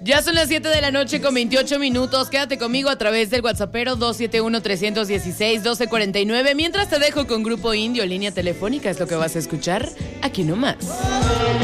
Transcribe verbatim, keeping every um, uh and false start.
Ya son las siete de la noche con veintiocho minutos. Quédate conmigo a través del WhatsAppero dos siete uno, tres uno seis, uno dos cuatro nueve. Mientras te dejo con Grupo Indio, línea telefónica, es lo que vas a escuchar aquí nomás.